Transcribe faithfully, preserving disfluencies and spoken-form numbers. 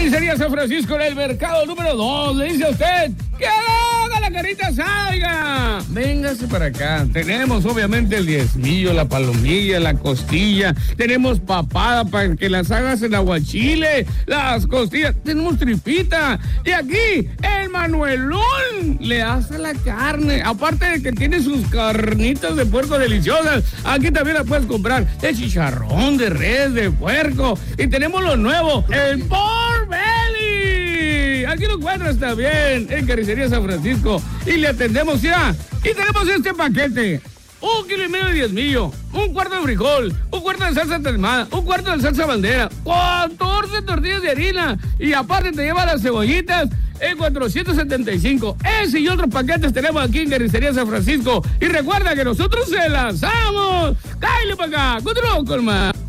Carnicería San Francisco en el mercado número dos. Le dice a usted que haga la carita asada, oiga. Véngase para acá. Tenemos obviamente el diezmillo, la palomilla, la costilla. Tenemos papada para que las hagas en aguachile. Las costillas. Tenemos tripita. Y aquí el Manuelón le hace la carne. Aparte de que tiene sus carnitas de puerco deliciosas. Aquí también las puedes comprar de chicharrón, de res, de puerco. Y tenemos lo nuevo, el Pork Belly. Aquí lo encuentras también en Carnicería San Francisco. Y le atendemos ya. Y tenemos este paquete. Un kilo y medio de diezmillo, un cuarto de frijol, un cuarto de salsa tatemada, un cuarto de salsa bandera, catorce tortillas de harina. Y aparte te lleva las cebollitas en cuatrocientos setenta y cinco. Ese y otros paquetes tenemos aquí en Carnicería San Francisco. Y recuerda que nosotros se las damos. ¡Cállate para acá! ¡Continúa con más!